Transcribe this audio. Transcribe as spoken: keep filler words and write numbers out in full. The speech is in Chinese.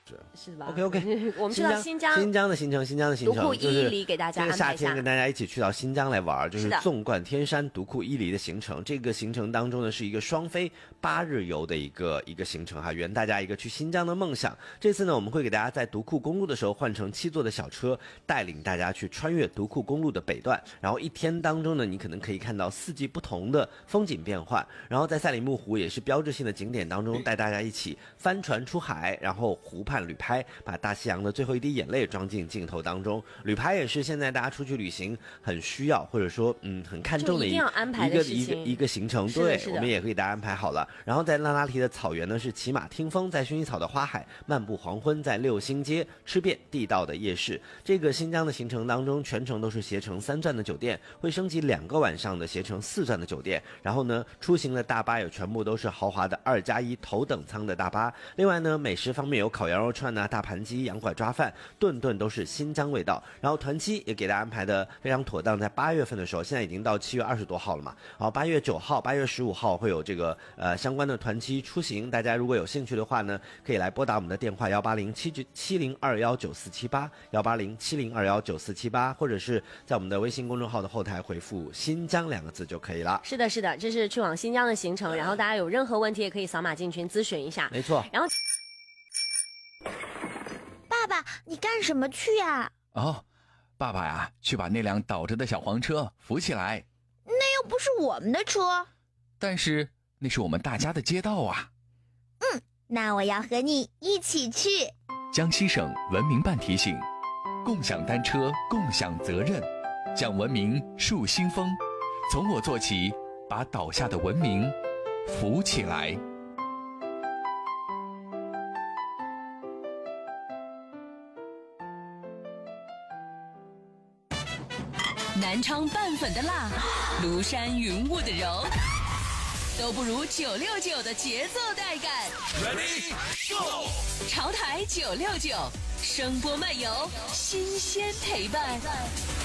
是是吧 ？OK OK， 我们去到新疆， 新疆的行程，新疆的行程， 独库伊犁给大家安排一下。 这个夏天跟大家一起去到新疆来玩，就是是纵贯天山独库伊犁的行程。这个行程当中呢，是一个双飞八日游的一个一个行程哈，圆大家一个去新疆的梦想。这次呢，我们会给大家在独库公路的时候换成七座的小车，带领大家去穿越独库公路的北段，然后一天当中呢，你可能可以看到四季不同的风景变换。然后在赛里木湖也是标志性的景点当中，带大家一起帆船出海，然后湖畔旅拍，把大西洋的最后一滴眼泪装进镜头当中。旅拍也是现在大家出去旅行很需要，或者说嗯很看重的一一定要安排一个的事情一个一个行程。对，我们也可以大家安排好了。然后在那拉提的草原呢，是骑马听风，在薰衣草的花海漫步黄昏，在六星街吃遍地道的夜市。这个新疆的行程当中，全程都是携程三钻的酒店，会升级两个晚上的携程四钻的酒店。然后呢，出行的大巴也全部都是豪华的二加一头等舱的大巴。另外呢，美食方面有烤羊肉串啊、大盘鸡、羊拐抓饭，顿顿都是新疆味道。然后团期也给大家安排的非常妥当，在八月份的时候，现在已经到七月二十多号了嘛。然后八月九号、八月十五号会有这个呃相关的团期出行，大家如果有兴趣的话呢，可以来拨打我们的电话幺八零七七零二幺九四七八幺八零七零二幺九四七八，或者是在我们的微信公众号的后台回复“新疆”两个字就可以了。 是的，是的，这是去往新疆的行程，然后大家有任何问题也可以扫码进群咨询一下。 没错。 然后， 爸爸，你干什么去呀？ 哦，爸爸呀，去把那辆倒着的小黄车扶起来。 那又不是我们的车。 但是那是我们大家的街道啊。 嗯，那我要和你一起去。 江西省文明办提醒：共享单车，共享责任，讲文明树新风，从我做起，把倒下的文明扶起来。 南昌拌粉的辣，庐山云雾的柔，都不如九六九的节奏带感。Ready go！ 潮台九六九，声波漫游，新鲜陪伴。